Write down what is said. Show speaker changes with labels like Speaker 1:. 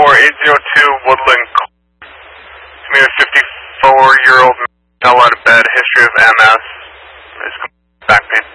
Speaker 1: 802 Woodland. To me, a 54-year-old fell out of bed, history of MS. Back pain.